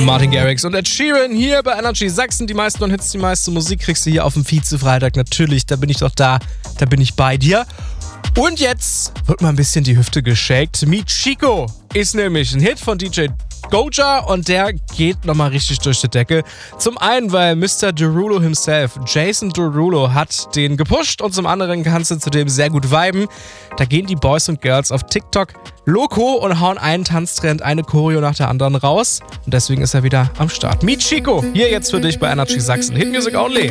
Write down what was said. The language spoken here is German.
Martin Garrix und Ed Sheeran hier bei Energy Sachsen. Die meisten Hits, die meiste Musik kriegst du hier auf dem Vize-Freitag. Natürlich, da bin ich doch da bin ich bei dir. Und jetzt wird mal ein bisschen die Hüfte geshakt. Michiko ist nämlich ein Hit von DJ Goja und der geht nochmal richtig durch die Decke. Zum einen, weil Mr. Derulo himself, Jason Derulo, hat den gepusht und zum anderen kannst du zudem sehr gut viben. Da gehen die Boys und Girls auf TikTok loco und hauen einen Tanztrend, eine Choreo nach der anderen raus. Und deswegen ist er wieder am Start. Michiko, hier jetzt für dich bei Energy Sachsen. Hit Music Only.